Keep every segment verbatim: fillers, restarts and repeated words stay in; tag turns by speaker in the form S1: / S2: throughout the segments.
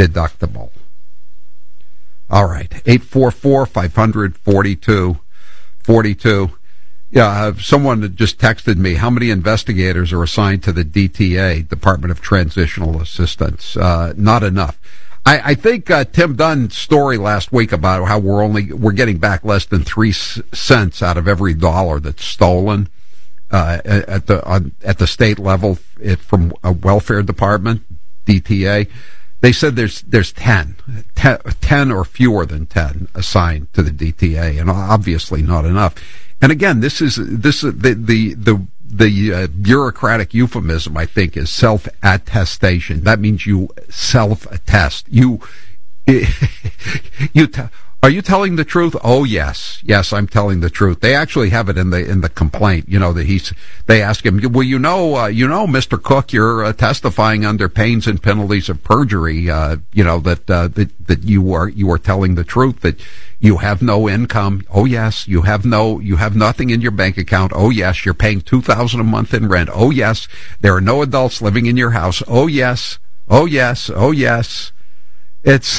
S1: deductible. All right, eight four four, five hundred, forty-two forty-two. Yeah, uh, someone just texted me, how many investigators are assigned to the D T A, Department of Transitional Assistance? Uh, not enough. I, I think uh, Tim Dunn's story last week about how we're only we're getting back less than three cents out of every dollar that's stolen uh, at the on, at the state level it, from a welfare department, D T A. They said there's there's ten, ten, ten or fewer than ten assigned to the D T A, and obviously not enough. And again, this is this is the the the, the uh, bureaucratic euphemism, I think, is self-attestation. That means you self-attest. You you. T- Are you telling the truth? Oh, yes. Yes, I'm telling the truth. They actually have it in the in the complaint, you know, that he's, they ask him, well, you know, uh, you know, Mister Cook, you're uh, testifying under pains and penalties of perjury, uh, you know, that, uh, that, that you are, you are telling the truth, that you have no income. Oh, yes. You have no, you have nothing in your bank account. Oh, yes. You're paying two thousand dollars a month in rent. Oh, yes. There are no adults living in your house. Oh, yes. Oh, yes. Oh, yes. It's,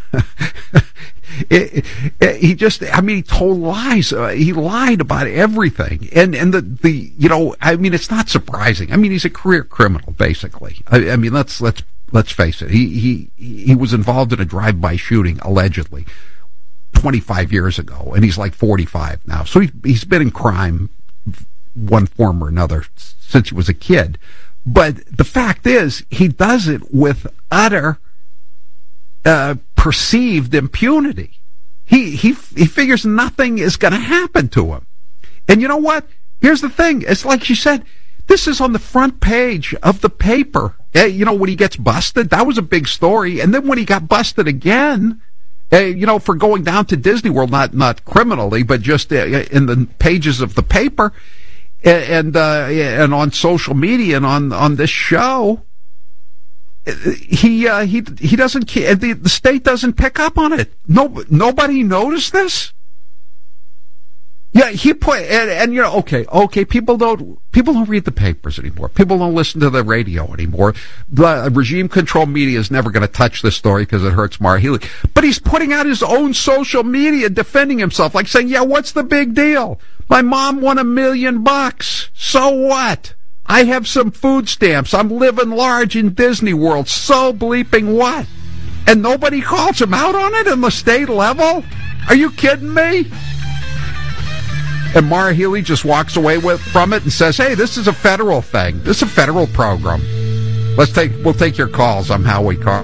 S1: It, it, he just, I mean, he told lies. Uh, he lied about everything. And, and the, the, you know, I mean, it's not surprising. I mean, he's a career criminal, basically. I, I mean, let's, let's, let's face it. He, he, he was involved in a drive-by shooting, allegedly, twenty-five years ago. And he's like forty-five now. So he, he's been in crime, one form or another, since he was a kid. But the fact is, he does it with utter, uh, perceived impunity. He he he figures nothing is going to happen to him. And you know what? Here's the thing. It's like she said, this is on the front page of the paper. Uh, you know, when he gets busted, that was a big story. And then when he got busted again, uh, you know, for going down to Disney World, not not criminally, but just uh, in the pages of the paper and uh, and on social media and on on this show, He uh, he he doesn't care. The, the state doesn't pick up on it. No, nobody noticed this. Yeah, he put and, and you know, okay, okay. People don't people don't read the papers anymore. People don't listen to the radio anymore. The regime control media is never going to touch this story because it hurts Maura Healey. But he's putting out his own social media defending himself, like saying, "Yeah, what's the big deal? My mom won a million bucks. So what? I have some food stamps. I'm living large in Disney World. So bleeping what?" And nobody calls him out on it in the state level? Are you kidding me? And Maura Healey just walks away with from it and says, "Hey, this is a federal thing. This is a federal program." Let's take we'll take your calls. I'm Howie Carr.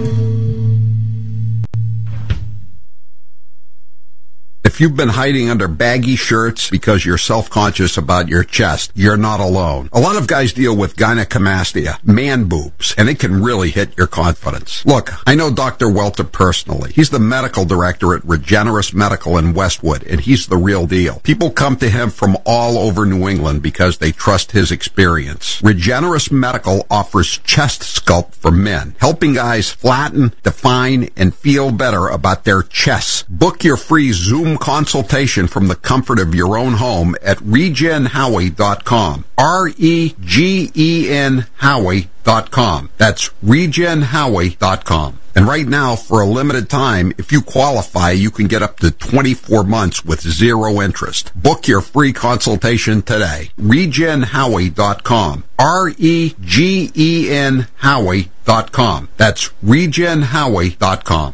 S1: If you've been hiding under baggy shirts because you're self-conscious about your chest, you're not alone. A lot of guys deal with gynecomastia, man boobs, and it can really hit your confidence. Look, I know Doctor Welter personally. He's the medical director at Regenerous Medical in Westwood, and he's the real deal. People come to him from all over New England because they trust his experience. Regenerous Medical offers chest sculpt for men, helping guys flatten, define, and feel better about their chests. Book your free Zoom consultation from the comfort of your own home at regen howie dot com. R E G E N Howie dot com. That's regen howie dot com. And right now, for a limited time, if you qualify, you can get up to twenty-four months with zero interest. Book your free consultation today. regen howie dot com. R E G E N Howie dot com. That's regen howie dot com.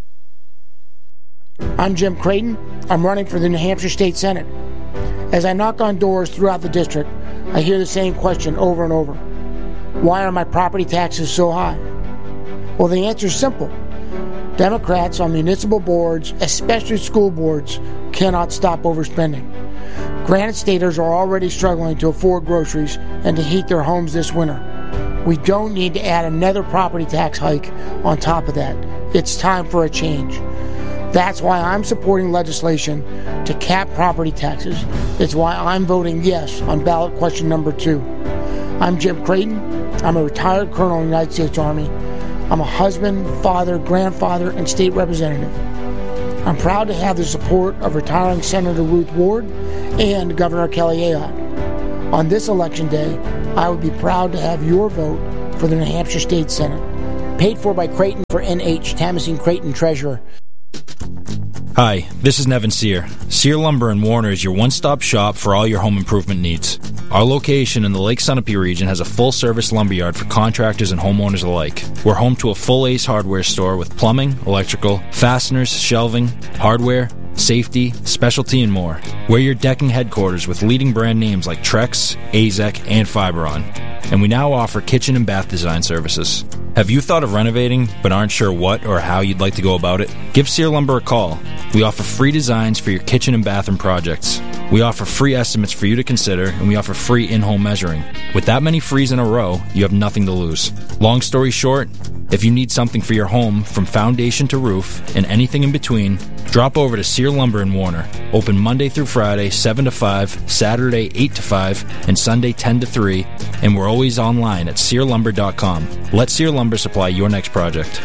S2: I'm Jim Creighton. I'm running for the New Hampshire State Senate. As I knock on doors throughout the district, I hear the same question over and over. Why are my property taxes so high? Well, the answer is simple. Democrats on municipal boards, especially school boards, cannot stop overspending. Granite Staters are already struggling to afford groceries and to heat their homes this winter. We don't need to add another property tax hike on top of that. It's time for a change. That's why I'm supporting legislation to cap property taxes. It's why I'm voting yes on ballot question number two. I'm Jim Creighton. I'm a retired colonel in the United States Army. I'm a husband, father, grandfather, and state representative. I'm proud to have the support of retiring Senator Ruth Ward and Governor Kelly Ayotte. On this election day, I would be proud to have your vote for the New Hampshire State Senate. Paid for by Creighton for N H, Tamazine Creighton Treasurer.
S3: Hi, this is Nevin Sear. Sear Lumber in Warner is your one-stop shop for all your home improvement needs. Our location in the Lake Sunapee region has a full-service lumberyard for contractors and homeowners alike. We're home to a full Ace Hardware store with plumbing, electrical, fasteners, shelving, hardware, safety, specialty, and more. We're your decking headquarters with leading brand names like Trex, A Z E C, and Fiberon. And we now offer kitchen and bath design services. Have you thought of renovating but aren't sure what or how you'd like to go about it? Give Sear Lumber a call. We offer free designs for your kitchen and bathroom projects. We offer free estimates for you to consider, and we offer free in-home measuring. With that many frees in a row, you have nothing to lose. Long story short, if you need something for your home from foundation to roof and anything in between, drop over to Sear Lumber in Warner. Open Monday through Friday, seven to five, Saturday, eight to five, and Sunday, ten to three, and we're always online at sear lumber dot com. Let Sear Lumber supply your next project.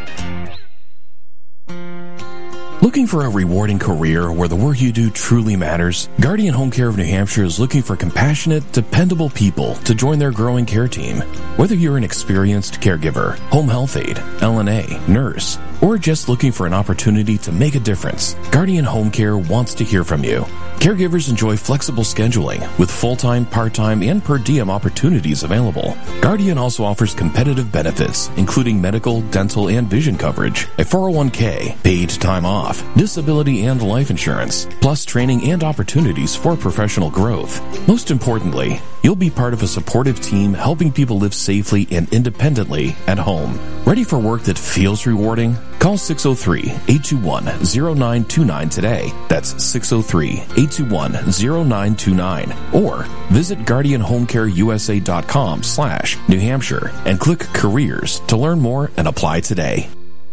S4: Looking for a rewarding career where the work you do truly matters? Guardian Home Care of New Hampshire is looking for compassionate, dependable people to join their growing care team. Whether you're an experienced caregiver, home health aide, L N A, nurse, or just looking for an opportunity to make a difference, Guardian Home Care wants to hear from you. Caregivers enjoy flexible scheduling with full-time, part-time, and per diem opportunities available. Guardian also offers competitive benefits, including medical, dental, and vision coverage, a four oh one k, paid time off, disability and life insurance, plus training and opportunities for professional growth. Most importantly, you'll be part of a supportive team helping people live safely and independently at home. Ready for work that feels rewarding? Call six oh three, eight two one, oh nine two nine today. That's six oh three, eight two one, oh nine two nine. Or visit guardian home care u s a dot com slash New Hampshire and click Careers to learn more and apply today.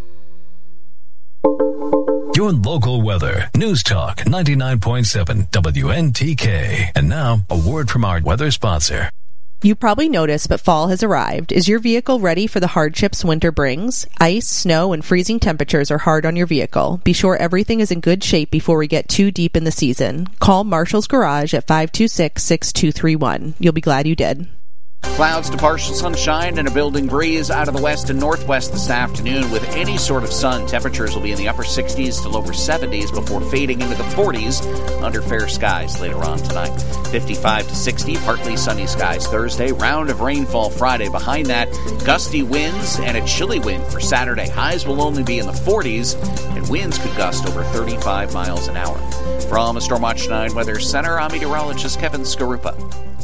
S5: Your local weather. News Talk ninety-nine point seven W N T K. And now, a word from our weather sponsor.
S6: You probably noticed, but fall has arrived. Is your vehicle ready for the hardships winter brings? Ice, snow, and freezing temperatures are hard on your vehicle. Be sure everything is in good shape before we get too deep in the season. Call Marshall's Garage at five two six, six two three one. You'll be glad you did.
S7: Clouds to partial sunshine and a building breeze out of the west and northwest this afternoon with any sort of sun. Temperatures will be in the upper sixties to lower seventies before fading into the forties under fair skies later on tonight. fifty-five to sixty, partly sunny skies Thursday. Round of rainfall Friday. Behind that, gusty winds and a chilly wind for Saturday. Highs will only be in the forties, and winds could gust over thirty-five miles an hour. From a Stormwatch nine Weather Center, I'm meteorologist Kevin Skarupa.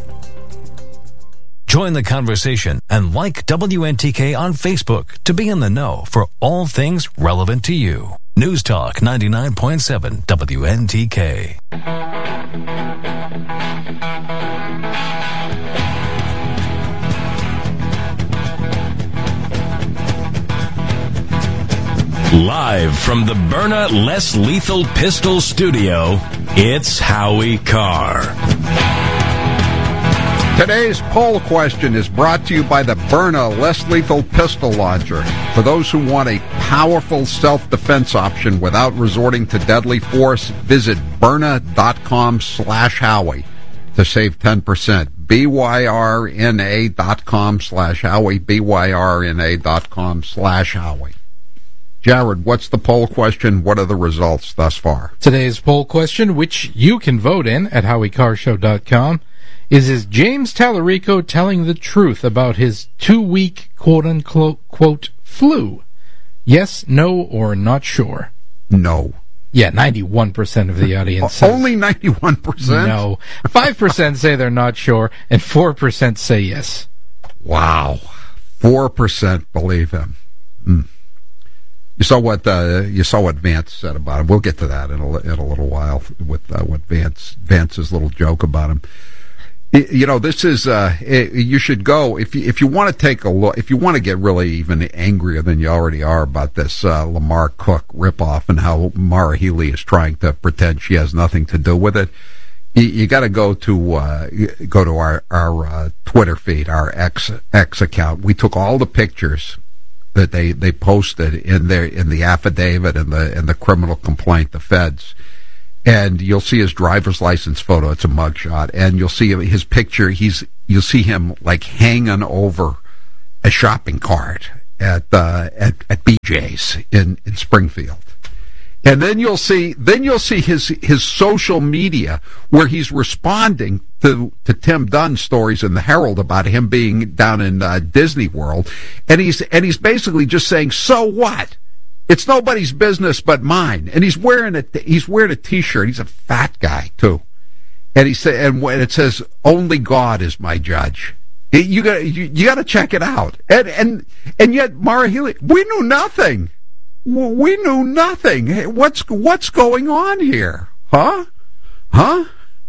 S5: Join the conversation and like W N T K on Facebook to be in the know for all things relevant to you. News Talk ninety-nine point seven W N T K.
S8: Live from the Byrna Less Lethal Pistol Studio, it's Howie Carr.
S1: Today's poll question is brought to you by the Byrna Less Lethal Pistol Launcher. For those who want a powerful self-defense option without resorting to deadly force, visit Byrna.com slash Howie to save ten percent. B-Y-R-N-A.com slash Howie. B-Y-R-N-A.com slash Howie. Jared, what's the poll question? What are the results thus far?
S9: Today's poll question, which you can vote in at howie carr show dot com, is is James Tallarico telling the truth about his two-week quote-unquote quote, flu? Yes, no, or not sure?
S1: No.
S9: Yeah, ninety-one percent of the audience says
S1: only ninety-one percent?
S9: No. five percent say they're not sure, and four percent say yes.
S1: Wow. four percent believe him. Mm. You saw what uh, you saw what Vance said about him. We'll get to that in a, in a little while with uh, what Vance Vance's little joke about him. You know, this is, uh, it, you should go, if you, if you want to take a look, if you want to get really even angrier than you already are about this, uh, Lamar Cook ripoff and how Mara Healy is trying to pretend she has nothing to do with it, you, you gotta go to, uh, go to our, our, uh, Twitter feed, our X, X account. We took all the pictures that they, they posted in their, in the affidavit and the, in the criminal complaint, the feds. And you'll see his driver's license photo. It's a mugshot. And you'll see his picture. He's, you'll see him like hanging over a shopping cart. at uh, at, at B J's in, in Springfield. And then you'll see, then you'll see his his social media where he's responding to to Tim Dunn's stories in the Herald about him being down in uh, Disney World, and he's and he's basically just saying, "So what? It's nobody's business but mine." And he's wearing a he's wearing a T-shirt. He's a fat guy too, and he said, and when it says, "Only God is my judge." You got you, you got to check it out. And and and yet, Maura Healey, we knew nothing. We knew nothing. Hey, what's what's going on here? Huh? Huh?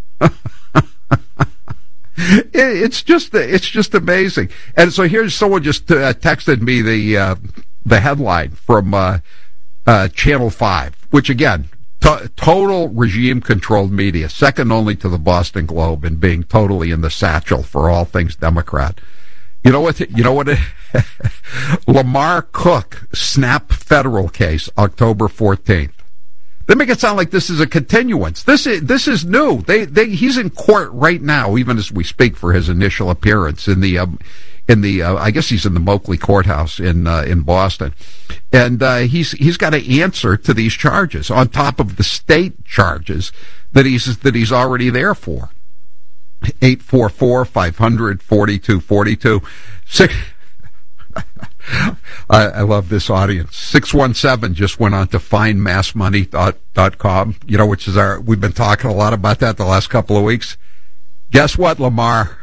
S1: it, it's just it's just amazing. And so here's someone just uh, texted me the uh, the headline from uh, uh, Channel five, which again, to- total regime-controlled media, second only to the Boston Globe in being totally in the satchel for all things Democrat. You know what? You know what? It, Lamar Cook snap federal case October fourteenth. They make it sound like this is a continuance. This is this is new. They they he's in court right now, even as we speak, for his initial appearance in the um, in the uh, I guess he's in the Moakley courthouse in uh, in Boston, and uh, he's he's got to answer to these charges on top of the state charges that he's that he's already there for. eight four four, five hundred, forty-two forty-two. Six, I, I love this audience. six one seven just went on to find mass money dot com, you know, which is our, we've been talking a lot about that the last couple of weeks. Guess what, Lamar?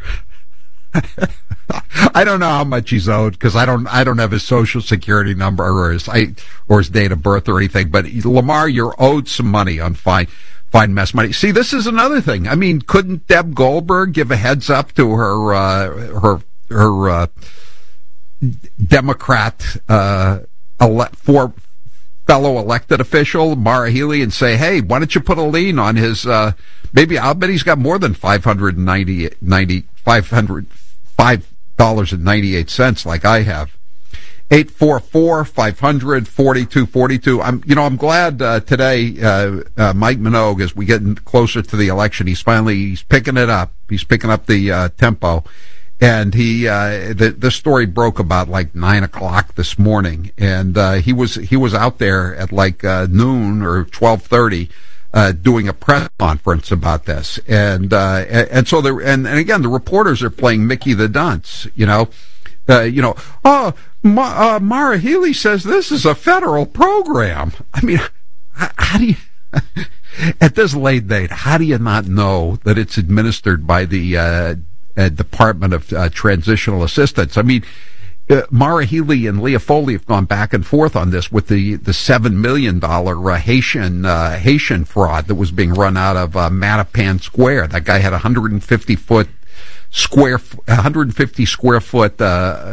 S1: I don't know how much he's owed because I don't I don't have his social security number or his I, or his date of birth or anything, but Lamar, you're owed some money on fine. Find mess money. See, this is another thing. I mean, couldn't Deb Goldberg give a heads up to her uh, her her uh, Democrat uh, ele- for fellow elected official Maura Healey and say, "Hey, why don't you put a lien on his? Uh, maybe I'll bet he's got more than five hundred and ninety ninety five hundred five dollars and ninety eight cents like I have." eight four four, five hundred, forty-two forty-two. I'm, you know, I'm glad uh, today, uh, uh, Mike Minogue, as we get closer to the election, he's finally he's picking it up. He's picking up the uh, tempo, and he uh, the the story broke about like nine o'clock this morning, and uh, he was he was out there at like uh, noon or twelve thirty. Uh, doing a press conference about this, and uh, and, and so there, and, and again, the reporters are playing Mickey the Dunce, you know, uh, you know, oh, Ma, uh, Maura Healey says this is a federal program. I mean, how, how do you, at this late date, how do you not know that it's administered by the uh, uh, Department of uh, Transitional Assistance? I mean, Uh, Maura Healey and Leah Foley have gone back and forth on this with the, the seven million dollars uh, Haitian uh, Haitian fraud that was being run out of uh, Mattapan Square. That guy had a one hundred fifty foot square, one hundred fifty square foot uh,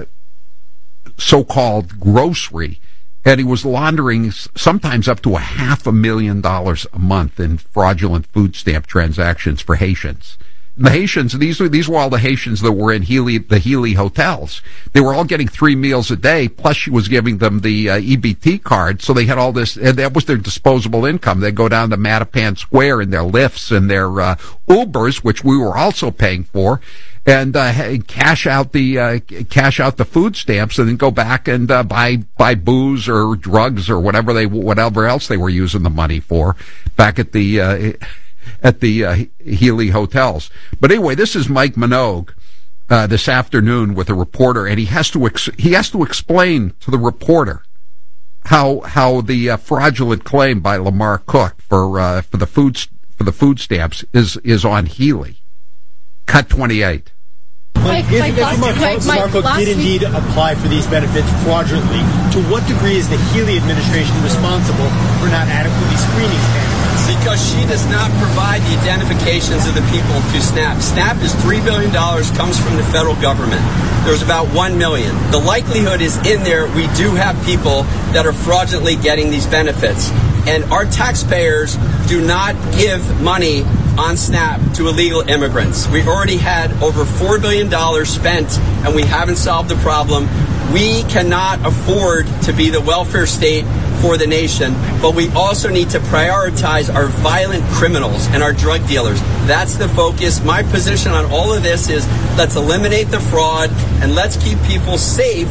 S1: so-called grocery, and he was laundering sometimes up to a half a million dollars a month in fraudulent food stamp transactions for Haitians. The Haitians, these were, these were all the Haitians that were in Healy, the Healy hotels. They were all getting three meals a day, plus she was giving them the uh, E B T card, so they had all this, and that was their disposable income. They'd go down to Mattapan Square in their Lyfts and their uh, Ubers, which we were also paying for, and uh, cash out the uh, cash out the food stamps, and then go back and uh, buy buy booze or drugs or whatever they whatever else they were using the money for back at the uh, at the uh, Healy hotels. But anyway, this is Mike Minogue uh, this afternoon with a reporter, and he has to ex- he has to explain to the reporter how how the uh, fraudulent claim by Lamar Cook for uh, for the food for the food stamps is is on Healy. Cut twenty-eight.
S10: Mike, if, if Lamar, Lamar Cook did indeed apply for these benefits fraudulently, to what degree is the Healy administration responsible for not adequately screening candidates?
S11: Because she does not provide the identifications of the people to SNAP. SNAP is three billion dollars, comes from the federal government. There's about one million. The likelihood is in there we do have people that are fraudulently getting these benefits. And our taxpayers do not give money on SNAP to illegal immigrants. We've already had over four billion dollars spent, and we haven't solved the problem. We cannot afford to be the welfare state for the nation, but we also need to prioritize our violent criminals and our drug dealers. That's the focus. My position on all of this is let's eliminate the fraud and let's keep people safe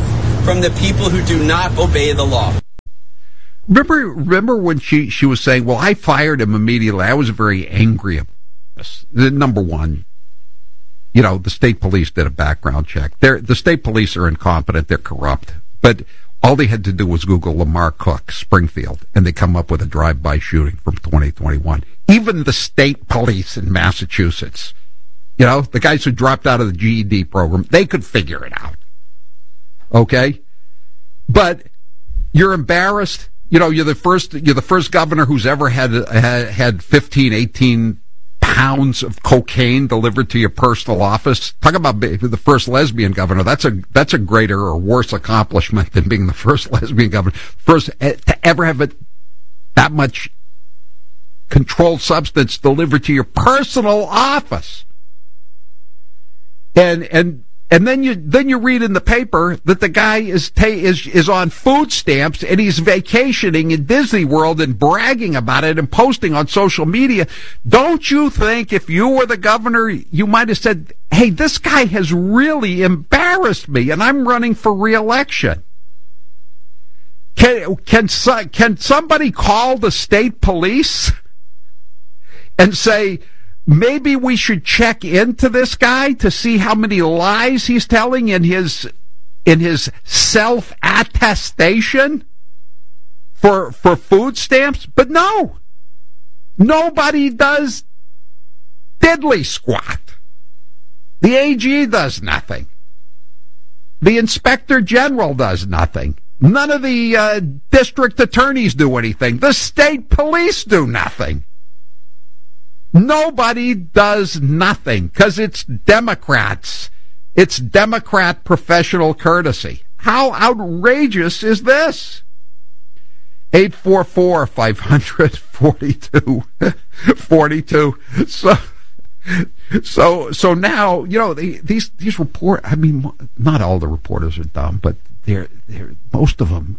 S11: from the people who do not obey the law.
S1: Remember, remember when she, she was saying, well, I fired him immediately. I was very angry about this. The number one, you know, the state police did a background check. They're, the state police are incompetent. They're corrupt. But all they had to do was Google Lamar Cook, Springfield, and they come up with a drive-by shooting from twenty twenty-one. Even the state police in Massachusetts, you know, the guys who dropped out of the G E D program, they could figure it out. Okay? But you're embarrassed. You know, you're the first, you're the first governor who's ever had, had, had fifteen, eighteen pounds of cocaine delivered to your personal office. Talk about the first lesbian governor. That's a, that's a greater or worse accomplishment than being the first lesbian governor. First to ever have it, that much controlled substance delivered to your personal office. And, and, And then you then you read in the paper that the guy is ta- is is on food stamps and he's vacationing in Disney World and bragging about it and posting on social media. Don't you think if you were the governor, you might have said, "Hey, this guy has really embarrassed me, and I'm running for re-election." Can can can somebody call the state police and say, maybe we should check into this guy to see how many lies he's telling in his in his self-attestation for for food stamps? But no, nobody does diddly squat. The A G does nothing. The Inspector General does nothing. None of the uh, district attorneys do anything. The state police do nothing. Nobody does nothing because it's Democrats. It's Democrat professional courtesy. How outrageous is this? eight four four, five hundred, forty-two forty-two. So, so, so now, you know, the, these, these report, I mean, not all the reporters are dumb, but they're, they're, most of them,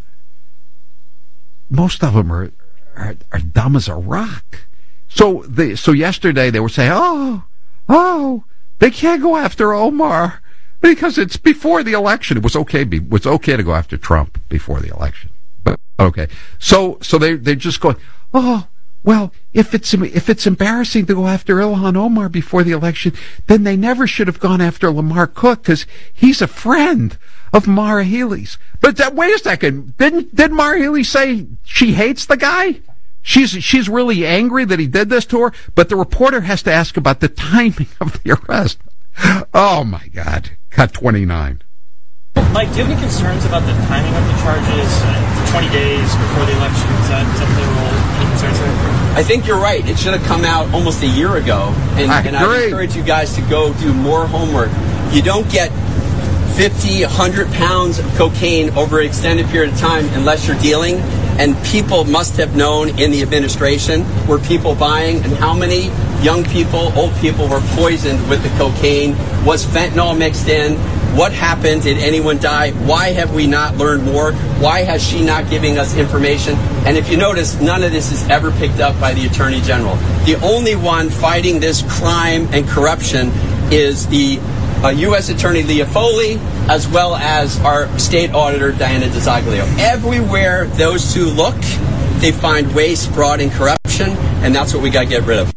S1: most of them are, are, are dumb as a rock. So the so yesterday they were saying, oh, oh, they can't go after Omar because it's before the election. It was okay. It was okay to go after Trump before the election. But okay, so so they they're just going, oh, well, if it's if it's embarrassing to go after Ilhan Omar before the election, then they never should have gone after Lamar Cook because he's a friend of Maura Healey's. But that, wait a second, didn't did Maura Healey say she hates the guy? She's she's really angry that he did this to her, but the reporter has to ask about the timing of the arrest. Oh, my God. Cut twenty-nine.
S12: Mike, do you have any concerns about the timing of the charges uh, twenty days before the election? Is that something role? Any concerns there?
S11: I think you're right. It should have come out almost a year ago. And I, and I encourage you guys to go do more homework. You don't get fifty, one hundred pounds of cocaine over an extended period of time unless you're dealing. And people must have known in the administration, were people buying, and how many young people, old people were poisoned with the cocaine? Was fentanyl mixed in? What happened? Did anyone die? Why have we not learned more? Why has she not giving us information? And if you notice, none of this is ever picked up by the Attorney General. The only one fighting this crime and corruption is the Uh, U S Attorney Leah Foley, as well as our state auditor, Diana DiZoglio. Everywhere those two look, they find waste, fraud, and corruption, and that's what we got to get rid of.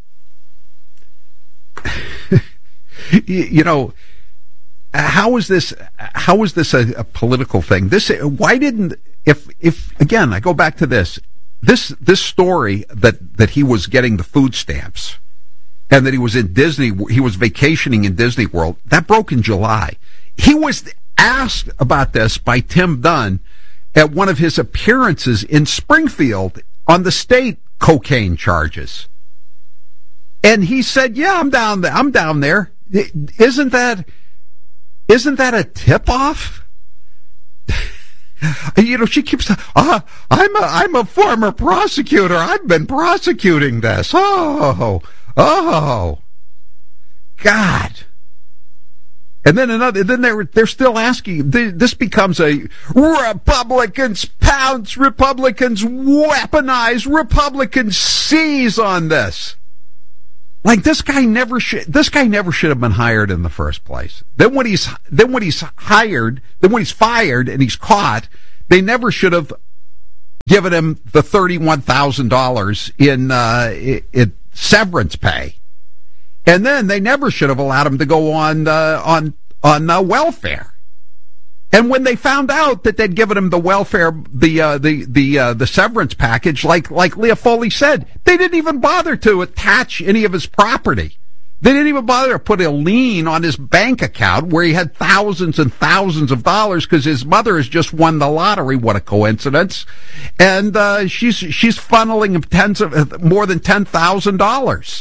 S1: You know, how is this? How is this a, a political thing? This why didn't if if again I go back to this this this story that that he was getting the food stamps. And that he was in Disney, he was vacationing in Disney World. That broke in July. He was asked about this by Tim Dunn at one of his appearances in Springfield on the state cocaine charges. And he said, yeah, I'm down there. I'm down there. Isn't that, isn't that a tip-off? You know, she keeps, ah, I'm a, I'm a former prosecutor. I've been prosecuting this. Oh, Oh, God. And then another, then they're, they're still asking, this becomes a Republicans pounce, Republicans weaponize, Republicans seize on this. Like this guy never should. This guy never should have been hired in the first place. Then when he's then when he's hired, then when he's fired and he's caught, they never should have given him the thirty-one thousand dollars in uh, in severance pay, and then they never should have allowed him to go on uh, on on uh, welfare. And when they found out that they'd given him the welfare, the uh, the the uh, the severance package, like like Leah Foley said, they didn't even bother to attach any of his property. They didn't even bother to put a lien on his bank account where he had thousands and thousands of dollars because his mother has just won the lottery. What a coincidence! And uh, she's she's funneling him tens of more than ten thousand dollars.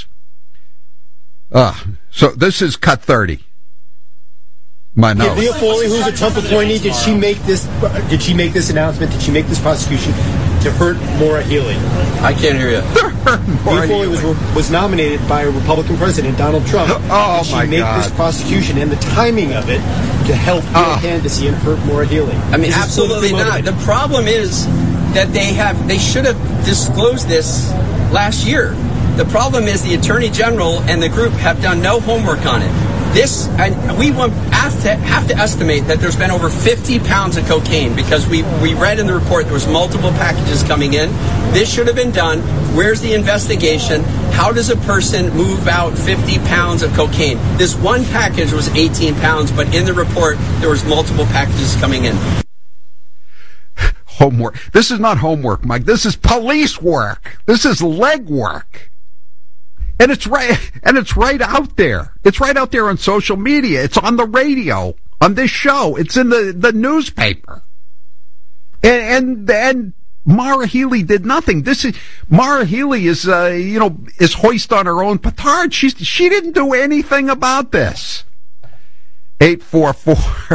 S1: Uh, so this is cut thirty. My
S10: yeah, Leah Foley, who's a Trump appointee, did she make this? Did she make this announcement? Did she make this prosecution to hurt Maura Healey?
S11: I can't hear you.
S10: Leah Foley was was nominated by a Republican president, Donald Trump.
S1: Oh
S10: did she
S1: my
S10: make
S1: God.
S10: this prosecution and the timing of it to help
S1: Oh.
S10: her candidacy and hurt Maura Healey?
S11: I mean,
S10: This is
S11: absolutely
S10: politically
S11: not.
S10: motivated.
S11: The problem is that they have they should have disclosed this last year. The problem is the Attorney General and the group have done no homework on it. This, and we want, have to have to estimate that there's been over fifty pounds of cocaine because we, we read in the report there was multiple packages coming in. This should have been done. Where's the investigation? How does a person move out fifty pounds of cocaine? This one package was eighteen pounds, but in the report there was multiple packages coming in.
S1: Homework. This is not homework, Mike. This is police work. This is leg work. And it's right, and it's right out there. It's right out there on social media. It's on the radio, on this show. It's in the, the newspaper. And, and, and Maura Healey did nothing. This is, Maura Healey is, uh, you know, is hoist on her own petard. She's, she didn't do anything about this. eight four four,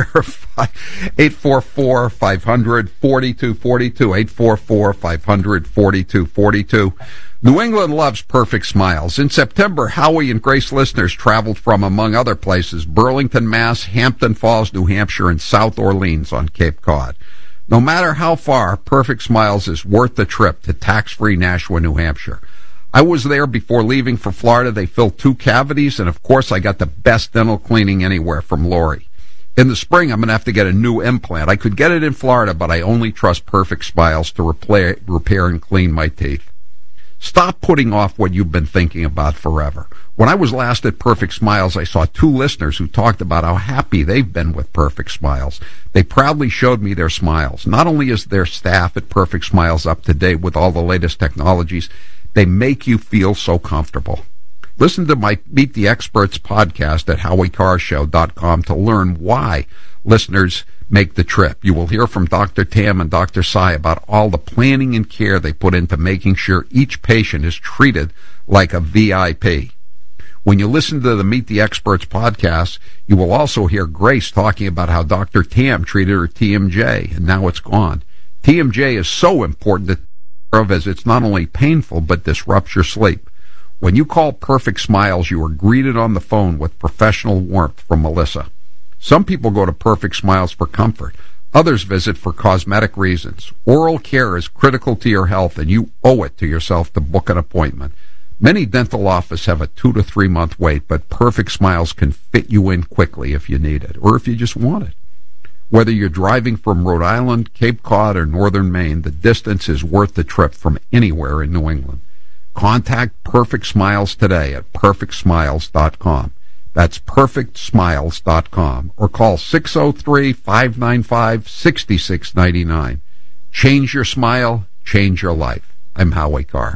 S1: eight four four, five hundred, forty-two forty-two, eight four four, five hundred, forty-two forty-two. New England loves perfect smiles. In September, Howie and Grace listeners traveled from, among other places, Burlington, Mass., Hampton Falls, New Hampshire, and South Orleans on Cape Cod. No matter how far, Perfect Smiles is worth the trip to tax-free Nashua, New Hampshire. I was there before leaving for Florida. They filled two cavities, and of course I got the best dental cleaning anywhere from Lori. In the spring, I'm going to have to get a new implant. I could get it in Florida, but I only trust Perfect Smiles to repair, repair and clean my teeth. Stop putting off what you've been thinking about forever. When I was last at Perfect Smiles, I saw two listeners who talked about how happy they've been with Perfect Smiles. They proudly showed me their smiles. Not only is their staff at Perfect Smiles up to date with all the latest technologies, they make you feel so comfortable. Listen to my Meet the Experts podcast at howie carr show dot com to learn why listeners make the trip. You will hear from Doctor Tam and Doctor Sai about all the planning and care they put into making sure each patient is treated like a V I P. When you listen to the Meet the Experts podcast, you will also hear Grace talking about how Doctor Tam treated her T M J, and now it's gone. T M J is so important to take care of as it's not only painful, but disrupts your sleep. When you call Perfect Smiles, you are greeted on the phone with professional warmth from Melissa. Some people go to Perfect Smiles for comfort. Others visit for cosmetic reasons. Oral care is critical to your health, and you owe it to yourself to book an appointment. Many dental offices have a two to three month wait, but Perfect Smiles can fit you in quickly if you need it, or if you just want it. Whether you're driving from Rhode Island, Cape Cod, or northern Maine, the distance is worth the trip from anywhere in New England. Contact Perfect Smiles today at perfect smiles dot com. That's perfect smiles dot com, or call six oh three, five nine five, six six nine nine. Change your smile, change your life. I'm Howie Carr.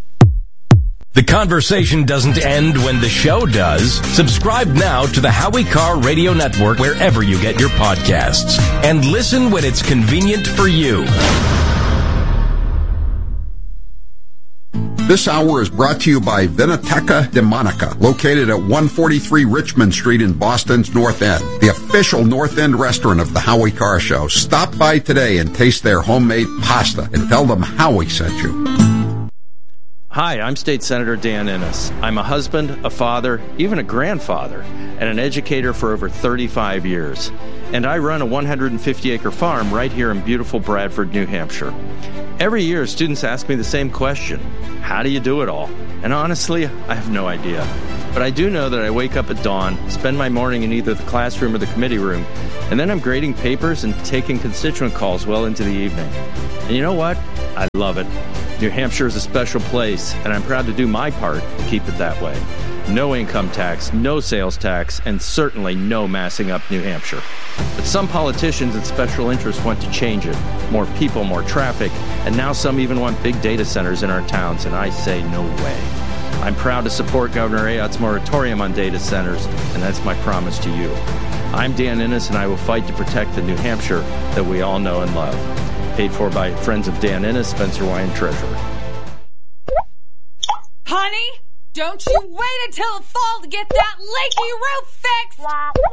S8: The conversation doesn't end when the show does. Subscribe now to the Howie Carr Radio Network wherever you get your podcasts, and listen when it's convenient for you.
S1: This hour is brought to you by Vinoteca de Monica, located at one forty-three Richmond Street in Boston's North End, the official North End restaurant of the Howie Carr Show. Stop by today and taste their homemade pasta and tell them Howie sent you.
S13: Hi, I'm State Senator Dan Innes. I'm a husband, a father, even a grandfather, and an educator for over thirty-five years. And I run a one hundred fifty acre farm right here in beautiful Bradford, New Hampshire. Every year, students ask me the same question. How do you do it all? And honestly, I have no idea. But I do know that I wake up at dawn, spend my morning in either the classroom or the committee room, and then I'm grading papers and taking constituent calls well into the evening. And you know what? I love it. New Hampshire is a special place, and I'm proud to do my part to keep it that way. No income tax, no sales tax, and certainly no massing up New Hampshire. But some politicians and special interests want to change it. More people, more traffic, and now some even want big data centers in our towns, and I say no way. I'm proud to support Governor Ayotte's moratorium on data centers, and that's my promise to you. I'm Dan Innes, and I will fight to protect the New Hampshire that we all know and love. Paid for by friends of Dan Innes, Spencer Wine, Treasurer.
S14: Honey, don't you wait until the fall to get that leaky roof fixed!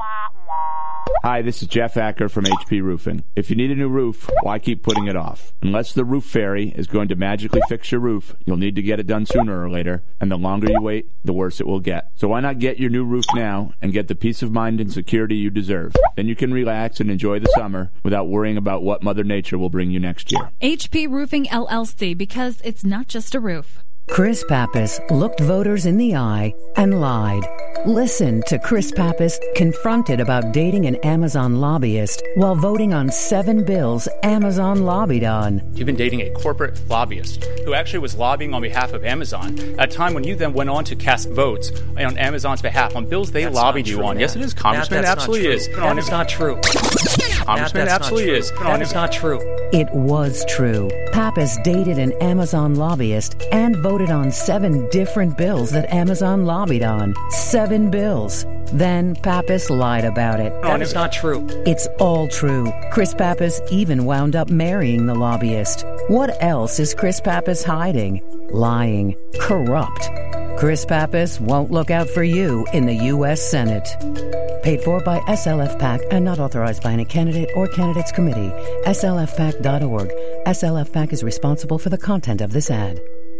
S15: Hi, this is Jeff Acker from H P Roofing. If you need a new roof, why keep putting it off? Unless the roof fairy is going to magically fix your roof, you'll need to get it done sooner or later, and the longer you wait, the worse it will get. So why not get your new roof now and get the peace of mind and security you deserve? Then you can relax and enjoy the summer without worrying about what Mother Nature will bring you next year.
S16: H P Roofing L L C, because it's not just a roof.
S17: Chris Pappas looked voters in the eye and lied. Listen to Chris Pappas confronted about dating an Amazon lobbyist while voting on seven bills Amazon lobbied on.
S18: You've been dating a corporate lobbyist who actually was lobbying on behalf of Amazon at a time when you then went on to cast votes on Amazon's behalf on bills they
S19: that's
S18: lobbied you
S19: true,
S18: on.
S19: Matt.
S18: Yes, it is. Congressman,
S19: Matt,
S18: absolutely
S19: not
S18: is.
S19: That is not true.
S18: Congressman,
S19: Matt,
S18: absolutely is.
S19: That is not true.
S17: It was true. Pappas dated an Amazon lobbyist and voted on seven different bills that Amazon lobbied on. Seven bills. Then Pappas lied about it.
S19: That is not true.
S17: It's all true. Chris Pappas even wound up marrying the lobbyist. What else is Chris Pappas hiding? Lying. Corrupt. Chris Pappas won't look out for you in the U S Senate. Paid for by S L F PAC and not authorized by any candidate or candidates committee. S L F PAC dot org. S L F PAC is responsible for the content of this ad.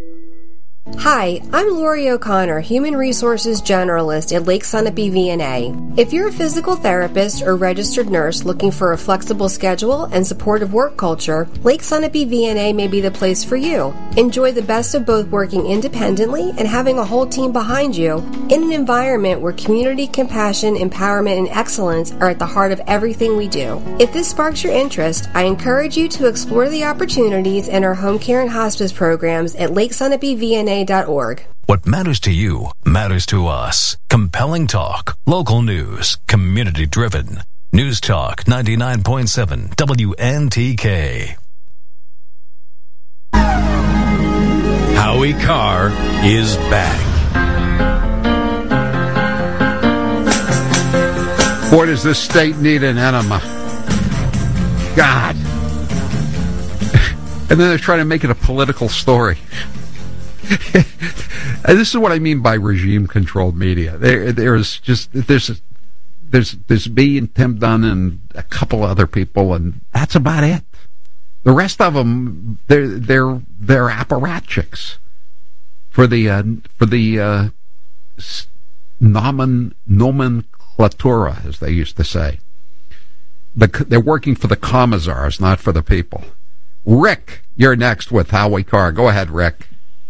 S20: Hi, I'm Lori O'Connor, Human Resources Generalist at Lake Sunapee V N A. If you're a physical therapist or registered nurse looking for a flexible schedule and supportive work culture, Lake Sunapee V N A may be the place for you. Enjoy the best of both working independently and having a whole team behind you in an environment where community, compassion, empowerment, and excellence are at the heart of everything we do. If this sparks your interest, I encourage you to explore the opportunities in our home care and hospice programs at Lake Sunapee V N A dot org.
S5: What matters to you matters to us. Compelling talk, local news, community driven. News Talk ninety-nine point seven W N T K.
S8: Howie Carr is back.
S1: Boy, does this state need an enema. God. And then they're trying to make it a political story. This is what I mean by regime-controlled media. There, there's just there's there's there's me and Tim Dunn and a couple other people, and that's about it. The rest of them, they're they're they're apparatchiks for the uh, for the uh, nomen nomenclatura, as they used to say. The, they're working for the commissars, not for the people. Rick, you're next with Howie Carr. Go ahead, Rick.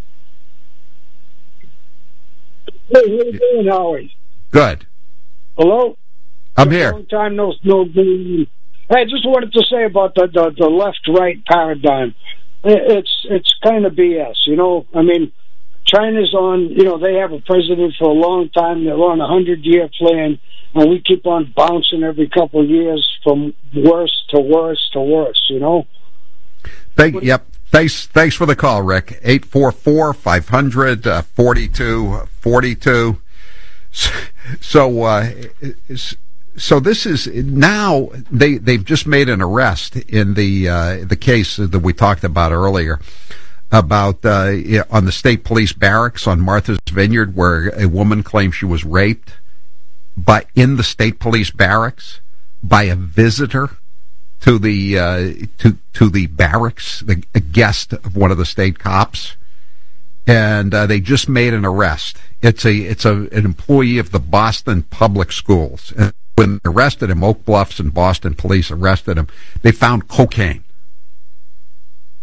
S21: Hey, how you doing, Howie?
S1: Good.
S21: Hello?
S1: I'm here.
S21: Long time no, no. Hey, I just wanted to say about the, the, the left-right paradigm. It's it's kind of B S, you know? I mean, China's on, you know, they have a president for a long time. They're on a hundred-year plan, and we keep on bouncing every couple of years from worse to worse to worse, you know?
S1: Thank, yep. Thanks, thanks for the call, Rick. eight four four, five hundred, forty-two forty-two. So, uh, so this is now they they've just made an arrest in the uh, the case that we talked about earlier about uh, on the state police barracks on Martha's Vineyard, where a woman claimed she was raped by in the state police barracks by a visitor to the uh, to to the barracks, the a guest of one of the state cops, and uh, they just made an arrest. It's a it's a an employee of the Boston Public Schools. And when they arrested him, Oak Bluffs and Boston police arrested him. They found cocaine.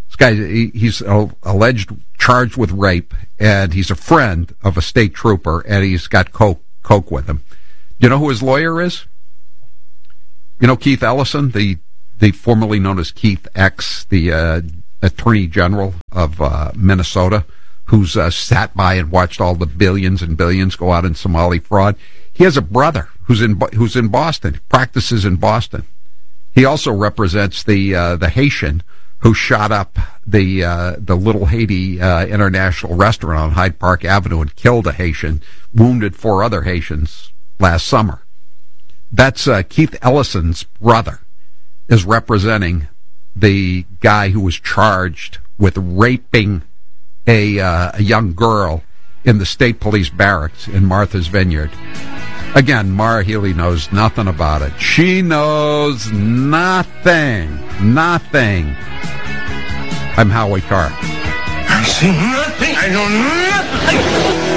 S1: This guy, he, he's uh, alleged, charged with rape, and he's a friend of a state trooper, and he's got coke, coke with him. You know who his lawyer is? You know Keith Ellison, the, the formerly known as Keith X, the uh, Attorney General of uh, Minnesota, who's uh, sat by and watched all the billions and billions go out in Somali fraud. He has a brother who's in who's in Boston, practices in Boston. He also represents the uh, the Haitian who shot up the uh, the Little Haiti uh, International Restaurant on Hyde Park Avenue and killed a Haitian, wounded four other Haitians last summer. That's uh, Keith Ellison's brother is representing the guy who was charged with raping a, uh, a young girl in the state police barracks in Martha's Vineyard. Again, Mara Healy knows nothing about it. She knows nothing. Nothing. I'm Howie Carr.
S2: I see nothing. I know nothing.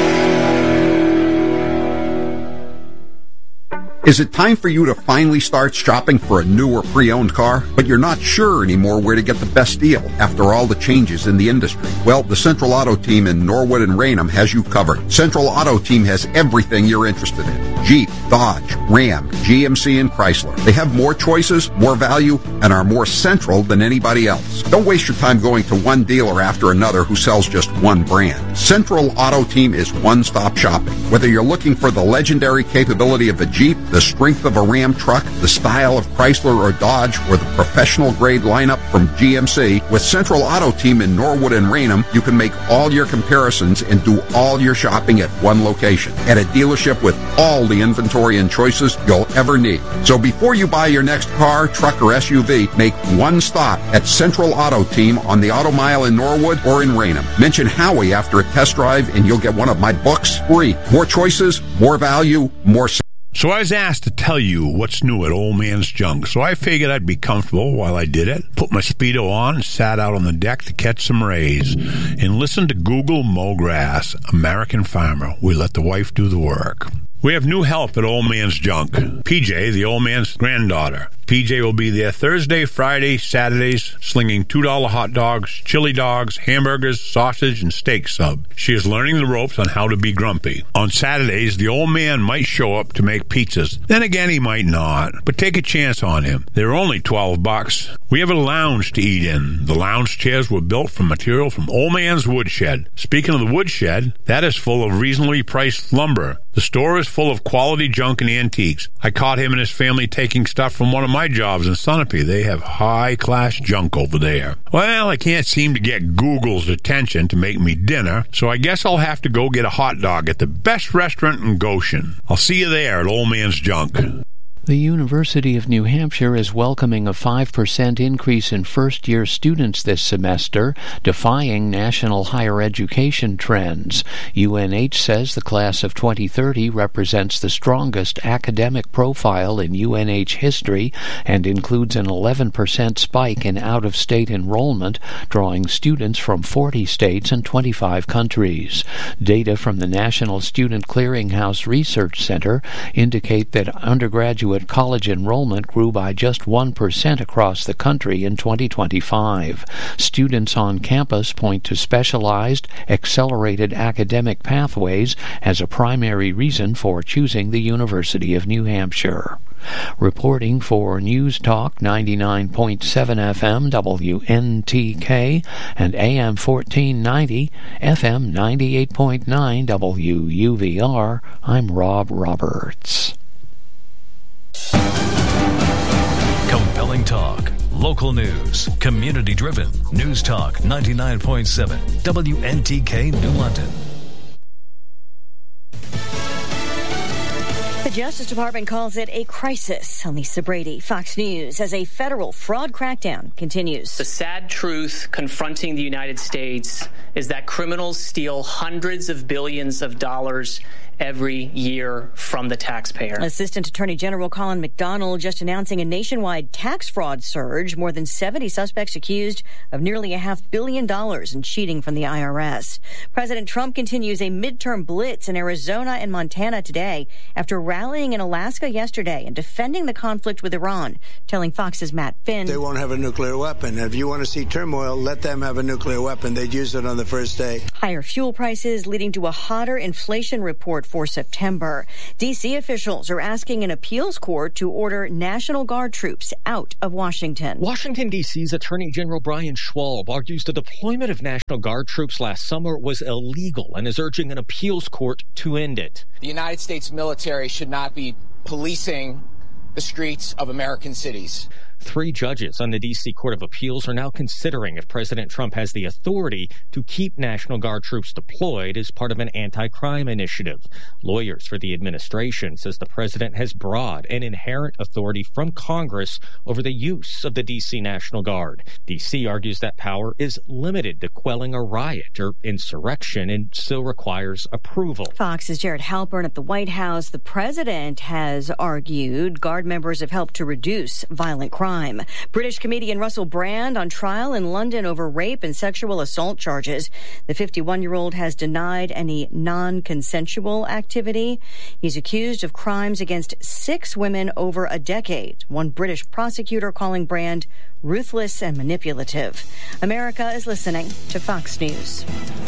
S1: Is it time for you to finally start shopping for a new or pre-owned car, but you're not sure anymore where to get the best deal after all the changes in the industry? Well, the Central Auto Team in Norwood and Raynham has you covered. Central Auto Team has everything you're interested in. Jeep, Dodge, Ram, G M C, and Chrysler. They have more choices, more value, and are more central than anybody else. Don't waste your time going to one dealer after another who sells just one brand. Central Auto Team is one-stop shopping. Whether you're looking for the legendary capability of a Jeep, the strength of a Ram truck, the style of Chrysler or Dodge, or the professional-grade lineup from G M C, with Central Auto Team in Norwood and Raynham, you can make all your comparisons and do all your shopping at one location, at a dealership with all the inventory and choices you'll ever need. So before you buy your next car, truck, or S U V, make one stop at Central Auto Team on the Auto Mile in Norwood or in Raynham. Mention Howie after a test drive and you'll get one of my books free. More choices, more value, more...
S22: So I was asked to tell you what's new at Old Man's Junk, so I figured I'd be comfortable while I did it, put my Speedo on, and sat out on the deck to catch some rays, and listen to Google Mow Grass, American Farmer. We let the wife do the work. We have new help at Old Man's Junk. P J, the old man's granddaughter. P J will be there Thursday, Friday, Saturdays, slinging two dollar hot dogs, chili dogs, hamburgers, sausage, and steak sub. She is learning the ropes on how to be grumpy. On Saturdays, the old man might show up to make pizzas. Then again, he might not. But take a chance on him. They're only twelve bucks. We have a lounge to eat in. The lounge chairs were built from material from Old Man's Woodshed. Speaking of the woodshed, that is full of reasonably priced lumber. The store is full of quality junk and antiques. I caught him and his family taking stuff from one of my jobs in Sunapee. They have high-class junk over there. Well, I can't seem to get Google's attention to make me dinner, so I guess I'll have to go get a hot dog at the best restaurant in Goshen. I'll see you there at Old Man's Junk.
S23: The University of New Hampshire is welcoming a five percent increase in first-year students this semester, defying national higher education trends. U N H says the class of twenty thirty represents the strongest academic profile in U N H history and includes an eleven percent spike in out-of-state enrollment, drawing students from forty states and twenty-five countries. Data from the National Student Clearinghouse Research Center indicate that undergraduate college enrollment grew by just one percent across the country in twenty twenty-five. Students on campus point to specialized, accelerated academic pathways as a primary reason for choosing the University of New Hampshire. Reporting for News Talk ninety-nine point seven F M W N T K and A M fourteen ninety F M ninety-eight point nine W U V R, I'm Rob Roberts.
S5: Compelling talk, local news, community-driven. News Talk ninety-nine point seven W N T K New London.
S24: The Justice Department calls it a crisis. Lisa Brady, Fox News, as a federal fraud crackdown continues.
S25: The sad truth confronting the United States is that criminals steal hundreds of billions of dollars every year from the taxpayer.
S24: Assistant Attorney General Colin McDonald just announcing a nationwide tax fraud surge. More than seventy suspects accused of nearly a half billion dollars in cheating from the I R S. President Trump continues a midterm blitz in Arizona and Montana today after rallies rallying in Alaska yesterday and defending the conflict with Iran, telling Fox's Matt Finn.
S3: They won't have a nuclear weapon. If you want to see turmoil, let them have a nuclear weapon. They'd use it on the first day.
S24: Higher fuel prices leading to a hotter inflation report for September. D C officials are asking an appeals court to order National Guard troops out of Washington.
S4: Washington, D C's Attorney General Brian Schwalb argues the deployment of National Guard troops last summer was illegal and is urging an appeals court to end it.
S6: The United States military should not be policing the streets of American cities.
S4: Three judges on the D C Court of Appeals are now considering if President Trump has the authority to keep National Guard troops deployed as part of an anti-crime initiative. Lawyers for the administration says the president has broad and inherent authority from Congress over the use of the D C National Guard. D C argues that power is limited to quelling a riot or insurrection and still requires approval.
S24: Fox's Jared Halpern at the White House. The president has argued Guard members have helped to reduce violent crime. British comedian Russell Brand on trial in London over rape and sexual assault charges. The fifty-one-year-old has denied any non-consensual activity. He's accused of crimes against six women over a decade. One British prosecutor calling Brand ruthless and manipulative. America is listening to Fox News.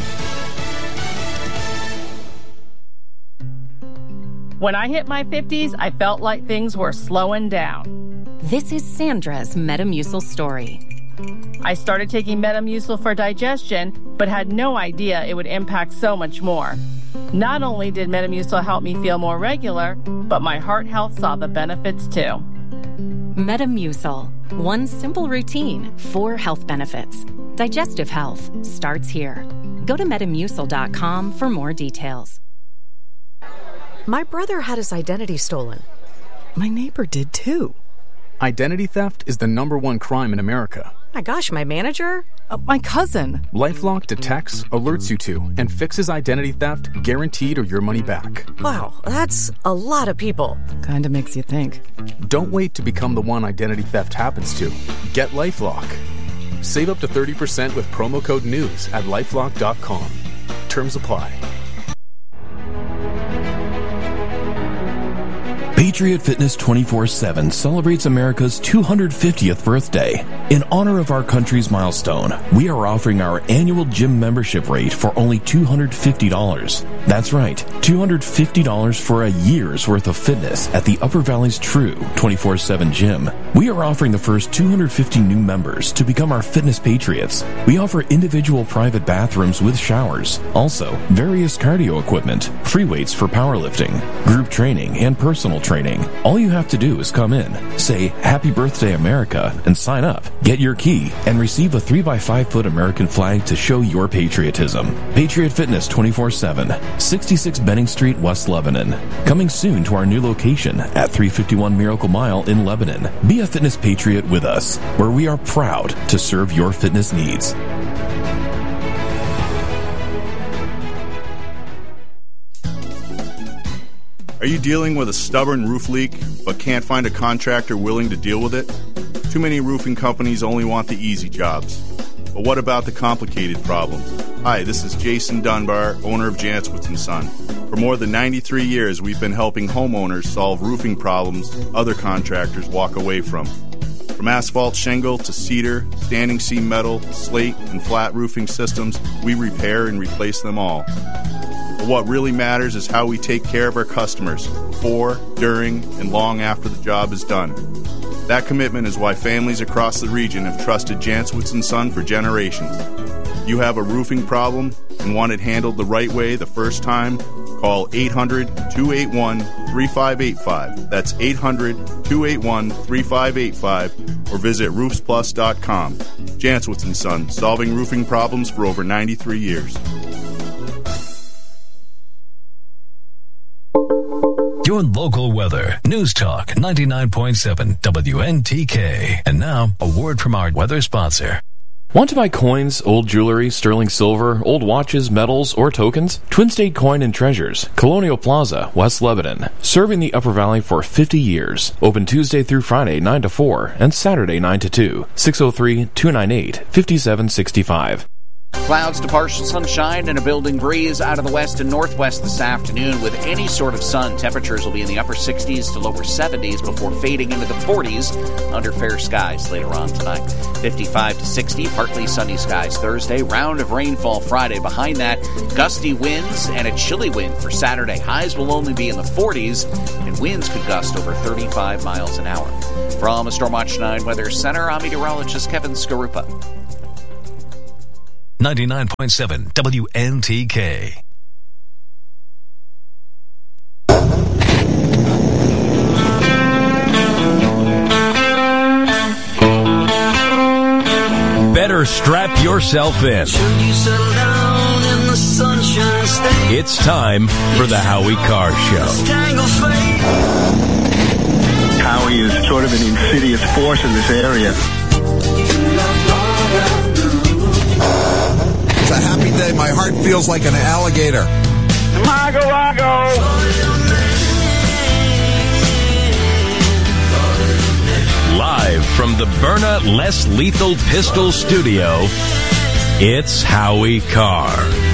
S7: When I hit my fifties, I felt like things were slowing down.
S9: This is Sandra's Metamucil story.
S7: I started taking Metamucil for digestion, but had no idea it would impact so much more. Not only did Metamucil help me feel more regular, but my heart health saw the benefits too.
S9: Metamucil. One simple routine, four health benefits. Digestive health starts here. Go to metamucil dot com for more details.
S26: My brother had his identity stolen. My neighbor did too.
S27: Identity theft is the number one crime in America.
S26: My gosh, my manager? Uh, my cousin.
S27: LifeLock detects, alerts you to, and fixes identity theft guaranteed or your money back.
S26: Wow, that's a lot of people. Kinda makes you think.
S27: Don't wait to become the one identity theft happens to. Get LifeLock. Save up to thirty percent with promo code NEWS at lifelock dot com. Terms apply.
S28: Patriot Fitness twenty-four seven celebrates America's two hundred fiftieth birthday. In honor of our country's milestone, we are offering our annual gym membership rate for only two hundred fifty dollars. That's right, two hundred fifty dollars for a year's worth of fitness at the Upper Valley's true twenty-four seven gym. We are offering the first two hundred fifty new members to become our fitness patriots. We offer individual private bathrooms with showers, also various cardio equipment, free weights for powerlifting, group training, and personal training. All you have to do is come in, say Happy Birthday America, and sign up. Get your key and receive a three by five foot American flag to show your patriotism. Patriot Fitness twenty-four seven, sixty-six Benning Street, West Lebanon. Coming soon to our new location at three fifty-one Miracle Mile in Lebanon. Be a fitness patriot with us, where we are proud to serve your fitness needs.
S29: Are you dealing with a stubborn roof leak but can't find a contractor willing to deal with it? Too many roofing companies only want the easy jobs. But what about the complicated problems? Hi, this is Jason Dunbar, owner of Jantzwitz and Son. For more than ninety-three years, we've been helping homeowners solve roofing problems other contractors walk away from. From asphalt shingle to cedar, standing seam metal, slate, and flat roofing systems, we repair and replace them all. But what really matters is how we take care of our customers before, during, and long after the job is done. That commitment is why families across the region have trusted Jantzwitz and Son for generations. You have a roofing problem and want it handled the right way the first time? Call eight hundred, two eight one, three five eight five. That's eight hundred, two eight one, three five eight five or visit roofs plus dot com. Jantzwitz and Son, solving roofing problems for over ninety-three years.
S5: Your local weather. News Talk ninety-nine point seven W N T K. And now, a word from our weather sponsor.
S30: Want to buy coins, old jewelry, sterling silver, old watches, medals, or tokens? Twin State Coin and Treasures, Colonial Plaza, West Lebanon. Serving the Upper Valley for fifty years. Open Tuesday through Friday, nine to four, and Saturday, nine to two. six oh three, two nine eight, five seven six five.
S10: Clouds to partial sunshine and a building breeze out of the west and northwest this afternoon with any sort of sun. Temperatures will be in the upper sixties to lower seventies before fading into the forties under fair skies later on tonight. fifty-five to sixty, partly sunny skies Thursday. Round of rainfall Friday. Behind that, gusty winds and a chilly wind for Saturday. Highs will only be in the forties, and winds could gust over thirty-five miles an hour. From a Stormwatch nine Weather Center, I'm meteorologist Kevin Skarupa.
S5: ninety-nine point seven W N T K.
S8: Better strap yourself in. It's time for the Howie Carr Show.
S11: Howie is sort of an insidious force in this area.
S1: It's a happy day. My heart feels like an alligator.
S11: Mago, mago.
S8: Live from the Byrna Less Lethal Pistol Studio, it's Howie Carr.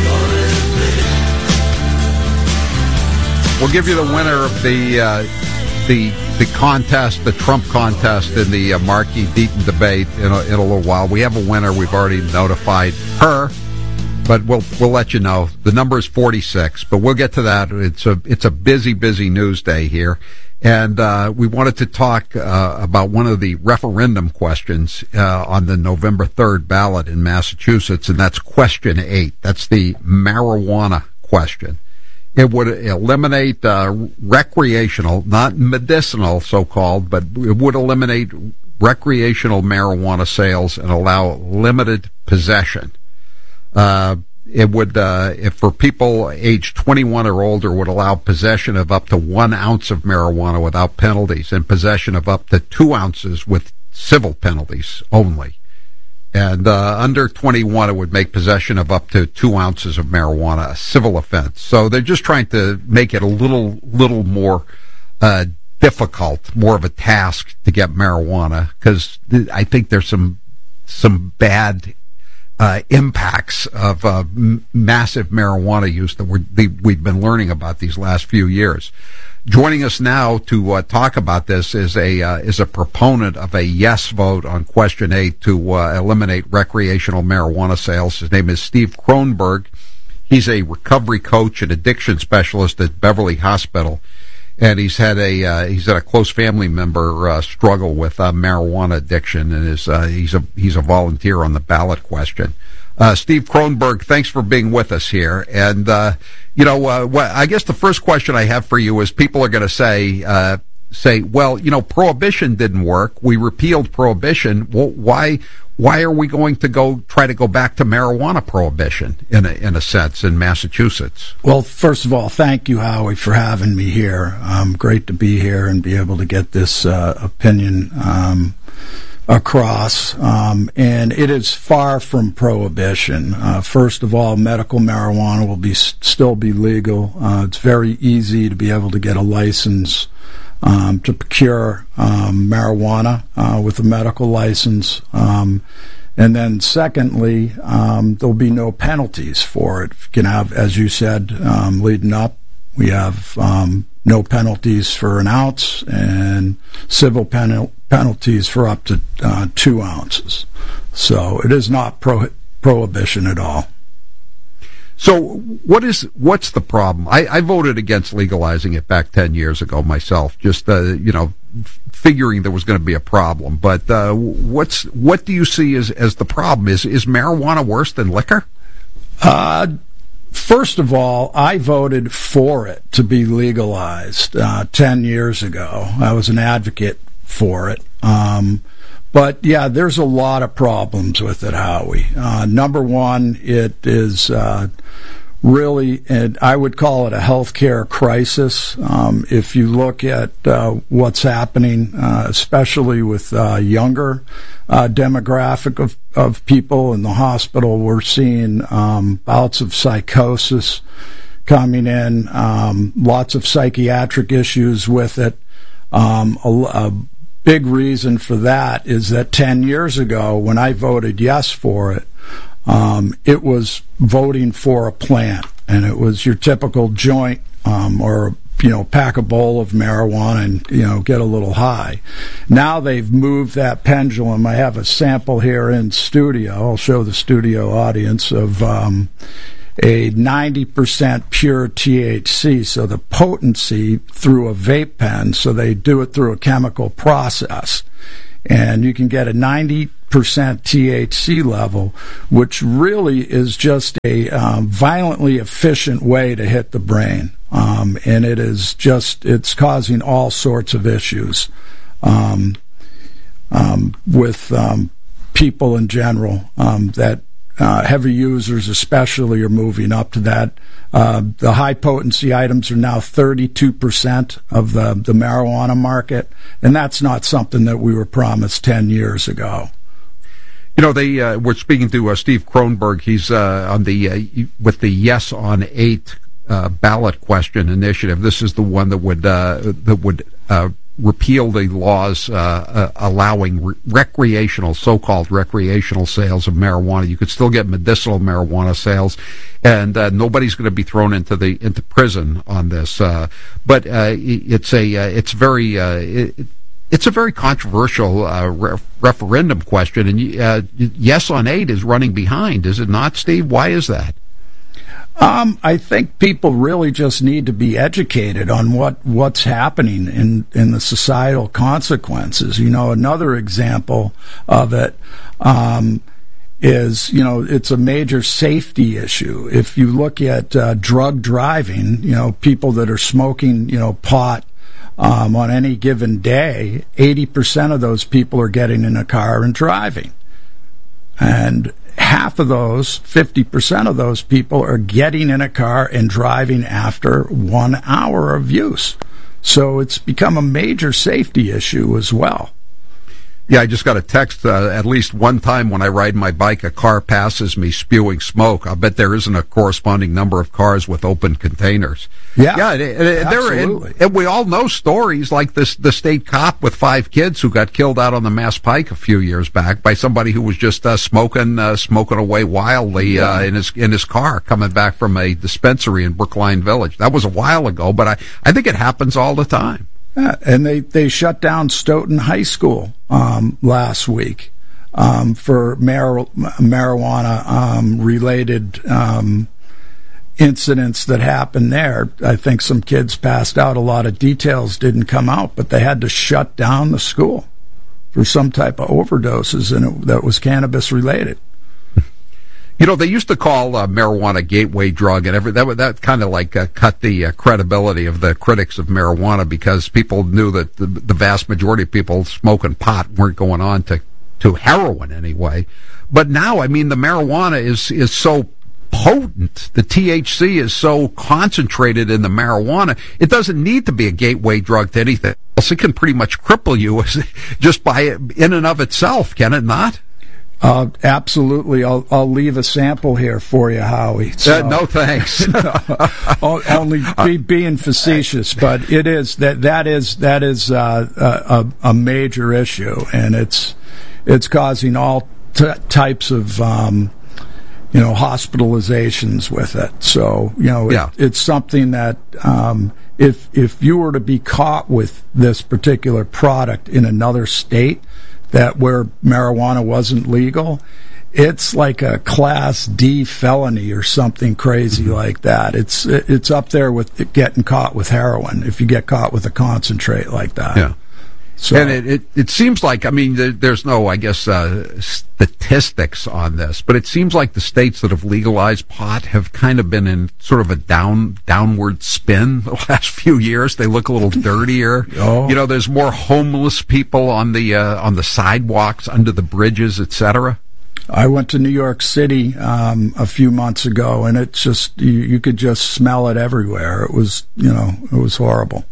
S1: We'll give you the winner of the uh, the the contest, the Trump contest in the uh, Markey Deaton debate in a, in a little while. We have a winner. We've already notified her, but we'll we'll let you know. The number is forty-six, but we'll get to that. It's a it's a busy busy news day here. And uh, we wanted to talk uh, about one of the referendum questions uh, on the November third ballot in Massachusetts, and that's question eight. That's the marijuana question. It would eliminate uh, recreational, not medicinal so-called, but it would eliminate recreational marijuana sales and allow limited possession. Uh It would, uh, if for people aged twenty-one or older, would allow possession of up to one ounce of marijuana without penalties and possession of up to two ounces with civil penalties only. And uh, under twenty-one, it would make possession of up to two ounces of marijuana a civil offense. So they're just trying to make it a little, little more uh, difficult, more of a task to get marijuana, because I think there's some some bad Uh, impacts of uh, m- massive marijuana use that we're, the, we've been learning about these last few years. Joining us now to uh, talk about this is a uh, is a proponent of a yes vote on question eight to uh, eliminate recreational marijuana sales. His name is Steve Kronberg. He's a recovery coach and addiction specialist at Beverly Hospital, and he's had a uh, he's had a close family member uh, struggle with uh, marijuana addiction, and is uh, he's a he's a volunteer on the ballot question. Uh, Steve Kronberg, thanks for being with us here. And uh, you know, uh, what, I guess the first question I have for you is: people are going to say uh, say, well, you know, prohibition didn't work. We repealed prohibition. Well, why? Why are we going to go try to go back to marijuana prohibition in a, in a sense in Massachusetts?
S12: Well, first of all, thank you, Howie, for having me here. Um, great to be here and be able to get this uh, opinion um, across. Um, and it is far from prohibition. Uh, first of all, medical marijuana will be still be legal. Uh, it's very easy to be able to get a license Um, to procure um, marijuana uh, with a medical license. Um, and then secondly, um, there'll be no penalties for it. You can have, as you said, um, leading up, we have um, no penalties for an ounce and civil pen- penalties for up to uh, two ounces. So it is not pro- prohibition at all.
S1: So what is what's the problem? I, I voted against legalizing it back ten years ago myself, just uh, you know, figuring there was going to be a problem. But uh, what's what do you see as as the problem? Is is marijuana worse than liquor?
S12: Uh, first of all, I voted for it to be legalized uh, ten years ago. I was an advocate for it. Um, But, yeah, there's a lot of problems with it, Howie. Uh, number one, it is uh, really, and I would call it a healthcare crisis. Um, if you look at uh, what's happening, uh, especially with uh, younger uh, demographic of, of people in the hospital, we're seeing um, bouts of psychosis coming in, um, lots of psychiatric issues with it. Um, a, a big reason for that is that ten years ago, when I voted yes for it, um, it was voting for a plant, and it was your typical joint um, or you know, pack a bowl of marijuana and, you know, get a little high. Now they've moved that pendulum. I have a sample here in studio. I'll show the studio audience of um, a ninety percent pure T H C, so the potency through a vape pen, so they do it through a chemical process. And you can get a ninety percent T H C level, which really is just a um, violently efficient way to hit the brain. Um, and it is just, it's causing all sorts of issues um, um, with um, people in general, um, that uh, heavy users especially are moving up to that. Uh, the high potency items are now thirty-two percent of the, the marijuana market, and that's not something that we were promised ten years ago.
S1: You know, they uh, we're speaking to uh, Steve Kronberg. He's uh, on the uh, with the Yes on Eight uh, ballot question initiative. This is the one that would uh, that would uh, repeal the laws uh, uh, allowing re- recreational, so-called recreational sales of marijuana. You could still get medicinal marijuana sales, and uh, nobody's going to be thrown into the into prison on this. Uh, but uh, it's a uh, it's very uh, it, it's a very controversial uh, re- referendum question, and uh, Yes on Eight is running behind, is it not, Steve? Why is that?
S12: Um, I think people really just need to be educated on what, what's happening in, in the societal consequences. You know, another example of it um, is, you know, it's a major safety issue. If you look at uh, drug driving, you know, people that are smoking, you know, pot um, on any given day, eighty percent of those people are getting in a car and driving. And half of those, fifty percent of those people, are getting in a car and driving after one hour of use. So it's become a major safety issue as well.
S1: Yeah, I just got a text uh, at least one time when I ride my bike, a car passes me spewing smoke. I'll bet there isn't a corresponding number of cars with open containers.
S12: Yeah,
S1: yeah, it, it,
S12: absolutely.
S1: And, and we all know stories like this, the state cop with five kids who got killed out on the Mass Pike a few years back by somebody who was just uh, smoking, uh, smoking away wildly uh, yeah. in his in his car coming back from a dispensary in Brookline Village. That was a while ago, but I, I think it happens all the time.
S12: Yeah, and they, they shut down Stoughton High School um, last week um, for mar- marijuana um, related um, incidents that happened there. I think some kids passed out. A lot of details didn't come out, but they had to shut down the school for some type of overdoses, and it, that was cannabis related.
S1: You know, they used to call uh, marijuana a gateway drug, and every, that that kind of like uh, cut the uh, credibility of the critics of marijuana, because people knew that the, the vast majority of people smoking pot weren't going on to, to heroin anyway. But now, I mean, the marijuana is is so potent, the T H C is so concentrated in the marijuana, it doesn't need to be a gateway drug to anything else. It can pretty much cripple you just by it, in and of itself, can it not?
S12: Uh, absolutely. I'll I'll leave a sample here for you, Howie. So,
S1: uh, no thanks.
S12: no, only be, being facetious, but it is that that is that is uh, a, a major issue, and it's it's causing all t- types of um, you know hospitalizations with it. So you know it,
S1: yeah.
S12: it's something that um, if if you were to be caught with this particular product in another state, that where marijuana wasn't legal, it's like a class D felony or something crazy mm-hmm. like that. It's it's up there with getting caught with heroin if you get caught with a concentrate like that.
S1: Yeah.
S12: So,
S1: and it, it, it seems like, I mean, there, there's no, I guess, uh, statistics on this, but it seems like the states that have legalized pot have kind of been in sort of a down downward spin the last few years. They look a little dirtier.
S12: oh.
S1: You know, there's more homeless people on the uh, on the sidewalks, under the bridges, et cetera.
S12: I went to New York City um, a few months ago, and it's just you, you could just smell it everywhere. It was, you know, it was horrible.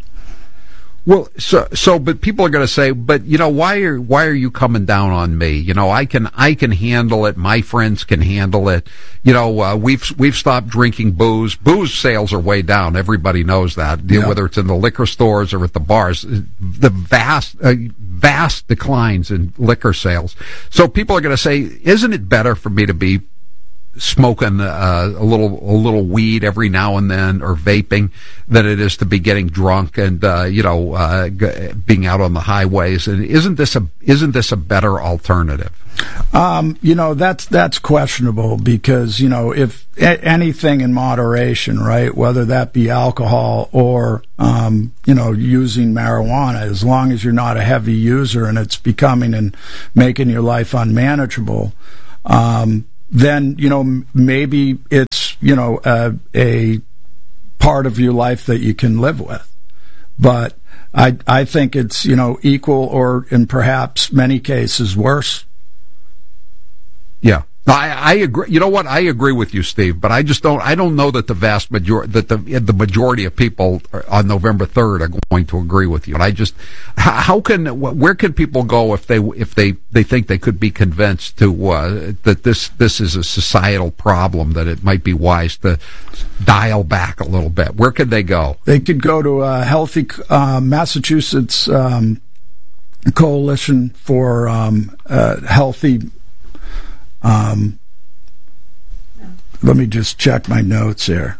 S1: Well, so, so, but people are going to say, but you know, why are, why are you coming down on me? You know, I can, I can handle it. My friends can handle it. You know, uh, we've, we've stopped drinking booze. Booze sales are way down. Everybody knows that. Yeah. Whether it's in the liquor stores or at the bars, the vast, uh, vast declines in liquor sales. So people are going to say, isn't it better for me to be smoking uh, a little a little weed every now and then or vaping than it is to be getting drunk and uh, you know uh, g- being out on the highways. And isn't this a isn't this a better alternative?
S12: Um, you know, that's that's questionable because, you know, if a- anything in moderation, right, whether that be alcohol or, um, you know, using marijuana, as long as you're not a heavy user and it's becoming and making your life unmanageable, um, then, you know, maybe it's, you know, a, a part of your life that you can live with. But I I think it's, you know, equal or in perhaps many cases worse.
S1: Yeah, I, I agree. You know what? I agree with you, Steve. But I just don't. I don't know that the vast majority, that the the majority of people on November third are going to agree with you. And I just, how can, where can people go if they if they, they think they could be convinced to uh, that this this is a societal problem, that it might be wise to dial back a little bit? Where could they go?
S12: They could go to a healthy uh, Massachusetts um, Coalition for um, uh, Healthy. Um, let me just check my notes here.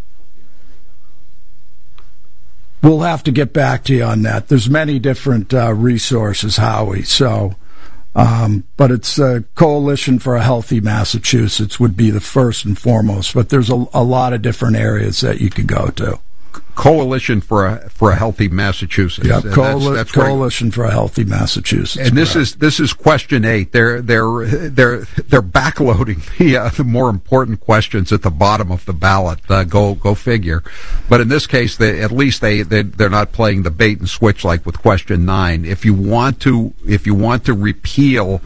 S12: We'll have to get back to you on that. There's many different uh, resources, Howie. So, um, but it's a Coalition for a Healthy Massachusetts would be the first and foremost. But there's a, a lot of different areas that you could go to.
S1: Coalition for a for a Healthy Massachusetts.
S12: Yeah,
S1: Coali-
S12: that's, that's Coalition
S1: right.
S12: for a Healthy Massachusetts.
S1: And this correct. is this is question eight. They're they're they're they're backloading the, uh, the more important questions at the bottom of the ballot. Uh, go go figure. But in this case, they, at least they, they they're not playing the bait and switch like with question nine. If you want to if you want to repeal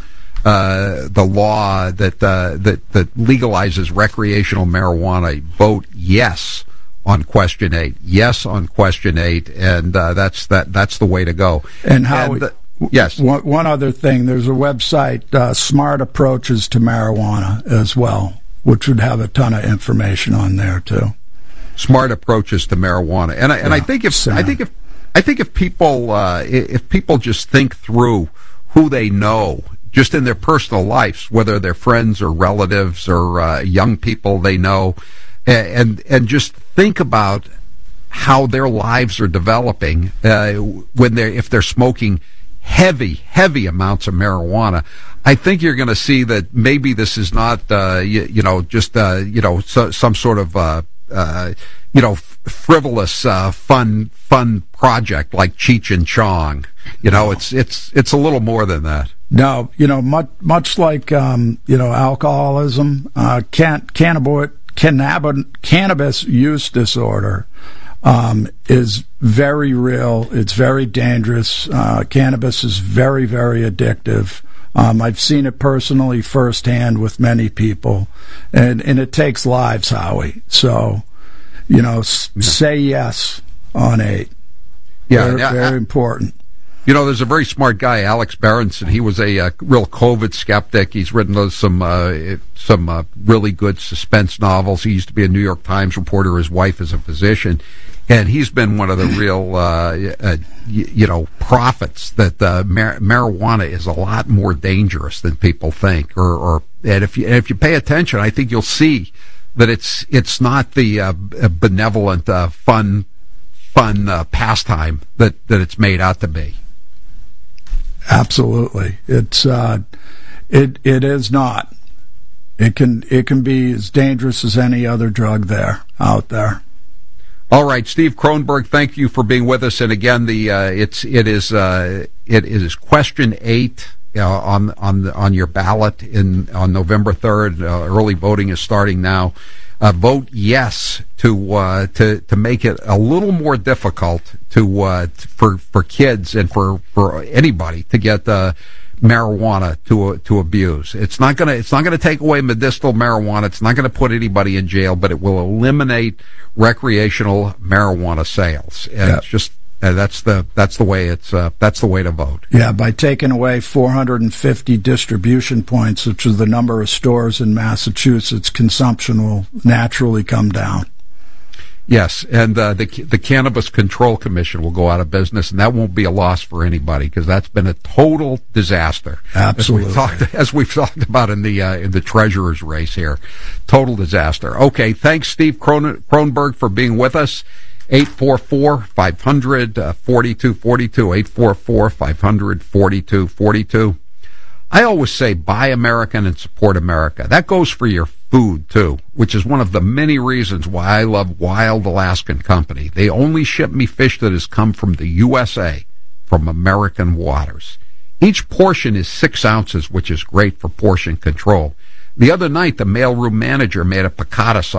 S1: Uh, the law that uh, that that legalizes recreational marijuana, vote yes on question eight. Yes on question eight, and uh, that's that. That's the way to go.
S12: And how?
S1: And, uh, yes.
S12: One, one other thing. There's a website, uh, Smart Approaches to Marijuana, as well, which would have a ton of information on there too.
S1: Smart Approaches to Marijuana, and I, and yeah, I think if Sam. I think if I think if people uh, if people just think through who they know, just in their personal lives, whether they're friends or relatives or uh, young people they know, and and just think about how their lives are developing uh, when they're if they're smoking heavy, heavy amounts of marijuana. I think you're going to see that maybe this is not, uh, you, you know, just uh, you know so, some sort of uh, uh, you know frivolous, uh, fun, fun project like Cheech and Chong. You know, it's it's it's a little more than that.
S12: No, you know, much much like um, you know, alcoholism, uh, can, cannabis, cannabis, cannabis use disorder um, is very real. It's very dangerous. Uh, cannabis is very, very addictive. Um, I've seen it personally firsthand with many people, and and it takes lives, Howie. So, you know, s- yeah. say yes on eight.
S1: Yeah,
S12: very,
S1: yeah,
S12: very
S1: I-
S12: important.
S1: You know, there's a very smart guy, Alex Berenson. He was a uh, real COVID skeptic. He's written some uh, some uh, really good suspense novels. He used to be a New York Times reporter. His wife is a physician, and he's been one of the real, uh, uh, you, you know, prophets that uh, mar- marijuana is a lot more dangerous than people think. Or, or and if you and if you pay attention, I think you'll see that it's it's not the uh, benevolent, uh, fun, fun uh, pastime that that it's made out to be.
S12: Absolutely, it's uh, it it is not. It can it can be as dangerous as any other drug there out there.
S1: All right, Steve Kronberg, thank you for being with us. And again, the uh, it's it is uh, it is question eight uh, on on the, on your ballot in on November third. Uh, early voting is starting now. Uh, vote yes to uh, to to make it a little more difficult to uh, for for kids and for, for anybody to get uh, marijuana to uh, to abuse. It's not gonna it's not gonna take away medicinal marijuana. It's not gonna put anybody in jail, but it will eliminate recreational marijuana sales. And
S12: yeah.
S1: it's just uh, that's the that's the way it's uh, that's the way to vote.
S12: Yeah, by taking away four hundred fifty distribution points, which is the number of stores in Massachusetts, consumption will naturally come down.
S1: Yes, and uh, the the Cannabis Control Commission will go out of business, and that won't be a loss for anybody because that's been a total disaster.
S12: Absolutely,
S1: as we've talked, as we've talked about in the uh, in the treasurer's race here, total disaster. Okay, thanks, Steve Kron- Kronberg, for being with us. eight four four, five hundred, forty-two forty-two, eight four four, five hundred, forty-two forty-two. I always say buy American and support America. That goes for your food, too, which is one of the many reasons why I love Wild Alaskan Company. They only ship me fish that has come from the U S A, from American waters. Each portion is six ounces, which is great for portion control. The other night, the mailroom manager made a piccata sauce